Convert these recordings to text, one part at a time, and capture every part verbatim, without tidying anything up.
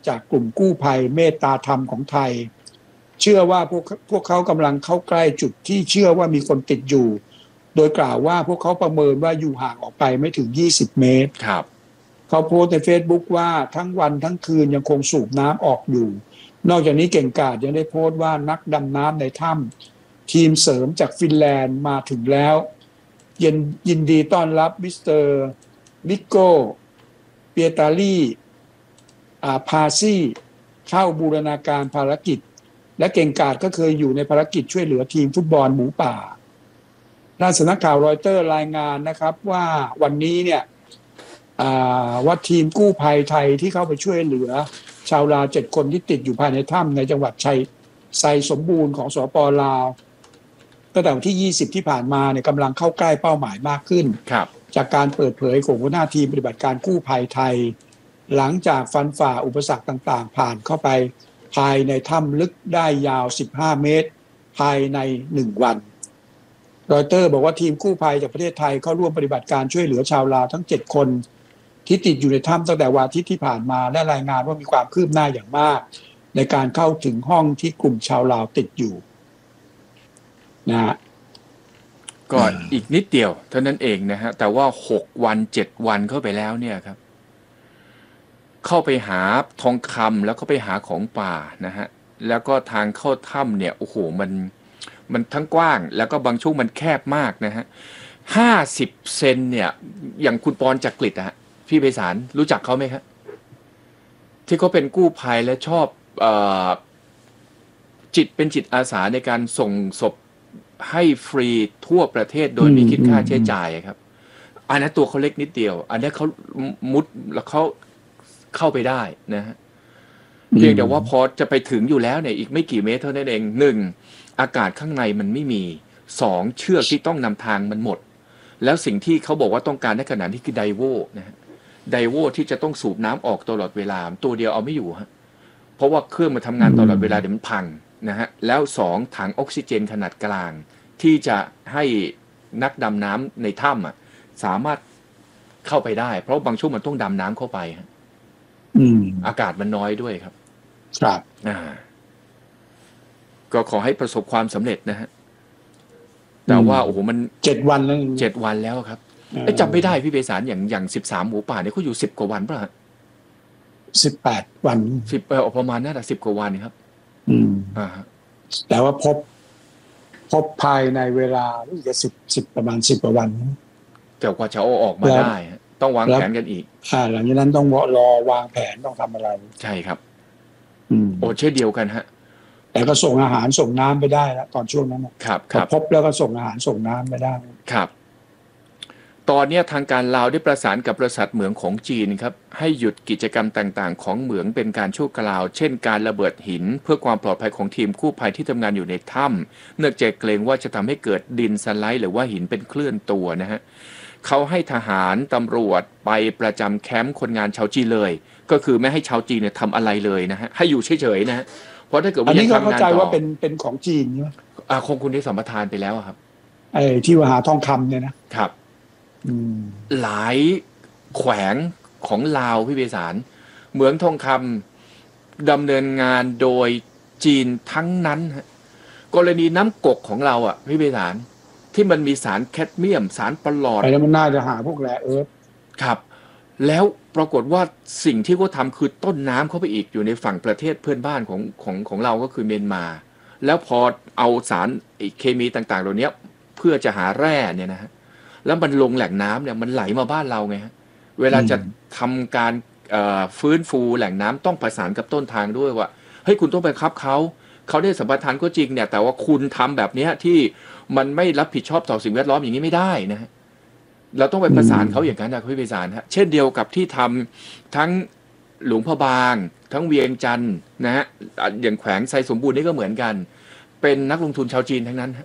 จากกลุ่มกู้ภัยเมตตาธรรมของไทยเชื่อว่าพวกพวกเขากำลังเข้าใกล้จุดที่เชื่อว่ามีคนติดอยู่โดยกล่าวว่าพวกเขาประเมินว่าอยู่ห่างออกไปไม่ถึงยี่สิบเมตรครับเขาโพสต์ใน Facebook ว่าทั้งวันทั้งคืนยังคงสูบน้ำออกอยู่นอกจากนี้เก่งกาจยังได้โพสต์ว่านักดำน้ำในถ้ำทีมเสริมจากฟินแลนด์มาถึงแล้วยินยินดีต้อนรับมิสเตอร์วิโก้เปียตาลีอาพาซี่เข้าบูรณาการภารกิจและเก่งกาจก็เคยอยู่ในภารกิจช่วยเหลือทีมฟุตบอลหมูป่าด้านสำนักข่าวรอยเตอร์รายงานนะครับว่าวันนี้เนี่ยว่าทีมกู้ภัยไทยที่เข้าไปช่วยเหลือชาวลาวเจ็ดคนที่ติดอยู่ภายในถ้ำในจังหวัดชัยไซสมบูรณ์ของสปป.ลาวตั้งแต่วันที่ยี่สิบที่ผ่านมาเนี่ยกำลังเข้าใกล้เป้าหมายมากขึ้นจากการเปิดเผยของหัวหน้าทีมปฏิบัติการกู้ภัยไทยหลังจากฟันฝ่าอุปสรรคต่างๆผ่านเข้าไปภายในถ้ำลึกได้ยาวสิบห้าเมตรภายในหนึ่งวันรอยเตอร์บอกว่าทีมกู้ภัยจากประเทศไทยเข้าร่วมปฏิบัติการช่วยเหลือชาวลาวทั้งเจ็ดคนที่ติดอยู่ในถ้ำตั้งแต่วันอาทิตย์ที่ผ่านมาและรายงานว่ามีความคืบหน้าอย่างมากในการเข้าถึงห้องที่กลุ่มชาวลาวติดอยู่นะฮะก็อีกนิดเดียวเท่านั้นเองนะฮะแต่ว่าหกวันเจ็ดวันเข้าไปแล้วเนี่ยครับเข้าไปหาทองคำแล้วก็ไปหาของป่านะฮะแล้วก็ทางเข้าถ้ำเนี่ยโอ้โหมันมันทั้งกว้างแล้วก็บางช่วงมันแคบมากนะฮะห้าสิบเซนเนี่ยอย่างคุณปอนจักริดอะพี่ไพศาลรู้จักเขาไหมครับที่เขาเป็นกู้ภัยและชอบเอ่อจิตเป็นจิตอาสาในการส่งศพให้ฟรีทั่วประเทศโดยไม่คิดค่าใช้จ่ายครับอันนั้นตัวเขาเล็กนิดเดียวอันนี้เขามุดแล้วเขาเข้าไปได้นะฮะเพียงแต่ว่าพอจะไปถึงอยู่แล้วเนี่ยอีกไม่กี่เมตรเท่านั้นเองหนึ่งอากาศข้างในมันไม่มีสองเชือกที่ต้องนำทางมันหมดแล้วสิ่งที่เขาบอกว่าต้องการในขณะนี้คือไดโวนะฮะไดโวที่จะต้องสูบน้ำออกตลอดเวลาตัวเดียวเอาไม่อยู่ฮะเพราะว่าเครื่องมันทำงานตลอดเวลาเดี๋ยวมันพังนะฮะแล้วสองถังออกซิเจนขนาดกลางที่จะให้นักดำน้ำในถ้ำอ่ะสามารถเข้าไปได้เพราะบางช่วงมันต้องดำน้ำเข้าไปฮะอากาศมันน้อยด้วยครับครับอ่าก็ขอให้ประสบความสำเร็จนะฮะแต่ว่าโอ้โหมันเจ็ดวันแล้วเจ็ดวันแล้วครับไอ้จำไม่ได้พี่เบสารอย่างอย่างสิบสามหมูป่าเนี่ยเขาอยู่สิบกว่าวันป่ะสิบแปดวันสิบเออประมาณน่าจะสิบกว่าวันครับอืมอ่าแต่ว่าพบพบภายในเวลาจะสิบสิบประมาณสิบกว่าวันแต่กว่าจะเอาออกมาได้ต้องวางแผนกันอีกอ่าหลังจากนั้นต้องรอวางแผนต้องทำอะไรใช่ครับอืมโอ้เช่นเดียวกันฮะแต่ก็ส่งอาหารส่งน้ำไปได้แล้วตอนช่วงนั้นครับครับพบแล้วก็ส่งอาหารส่งน้ำไปได้ครับตอนนี้ทางการลาวได้ประสานกับบริษัทเหมืองของจีนครับให้หยุดกิจกรรมต่างๆของเหมืองเป็นการชั่วคราวเช่นการระเบิดหินเพื่อความปลอดภัยของทีมกู้ภัยที่ทำงานอยู่ในถ้ำเนื่องจากเกรงว่าจะทำให้เกิดดินสไลด์หรือว่าหินเป็นเคลื่อนตัวนะฮะเขาให้ทหารตำรวจไปประจำแคมป์คนงานชาวจีนเลยก็คือไม่ให้ชาวจีนเนี่ยทำอะไรเลยนะฮะให้อยู่เฉยๆนะฮะเพราะถ้าเกิดว่ายังทำงานต่ออันนี้ก็เข้าใจว่าเป็นเป็นของจีนใช่ไหมอ่าคงคุณได้สัมปทานไปแล้วครับไอ้ที่ว่าหาทองคำเนี่ยนะครับหลายแขวงของลาวพี่เบสารเหมืองทองคำดำเนินงานโดยจีนทั้งนั้นฮะกรณีน้ำกกของเราอ่ะพี่เบสารที่มันมีสารแคดเมียมสารปลอดไปแล้วมันน่าจะหาพวกแร่เอิร์ธครับแล้วปรากฏว่าสิ่งที่เขาทำคือต้นน้ำเข้าไปอีกอยู่ในฝั่งประเทศเพื่อนบ้านของของของเราก็คือเมียนมาแล้วพอเอาสารเคมีต่างๆเหล่านี้เพื่อจะหาแร่เนี่ยนะฮะแล้วมันลงแหล่งน้ำเนี่ยมันไหลมาบ้านเราไงฮะเวลาจะทำการฟื้นฟูแหล่งน้ำต้องประสานกับต้นทางด้วยว่าเฮ้ยคุณต้องไปคับเขาเขาได้สัมปทานก็จริงเนี่ยแต่ว่าคุณทำแบบนี้ที่มันไม่รับผิดชอบต่อสิ่งแวดล้อมอย่างนี้ไม่ได้นะฮะเราต้องไปประสานเขาอย่างนั้นนะพี่ประสานฮะเช่นเดียวกับที่ทำทั้งหลวงพระบางทั้งเวียงจันทร์นะฮะอย่างแขวงไซสมบูรณ์นี่ก็เหมือนกันเป็นนักลงทุนชาวจีนทั้งนั้น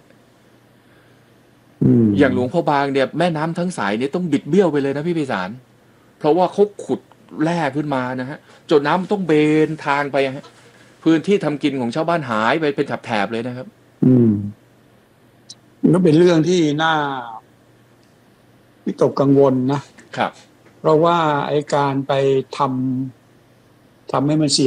อย่างหลวงพ่อบางเนี่ยแม่น้ำทั้งสายเนี่ยต้องบิดเบี้ยวไปเลยนะพี่พิสารเพราะว่าเขาขุดแร่ขึ้นมานะฮะจนน้ำต้องเบนทางไปฮะพื้นที่ทำกินของชาวบ้านหายไปเป็นแถบๆเลยนะครับอืมก็เป็นเรื่องที่น่าวิตกกังวลนะครับเพราะว่าไอ้การไปทำทำให้มันเสีย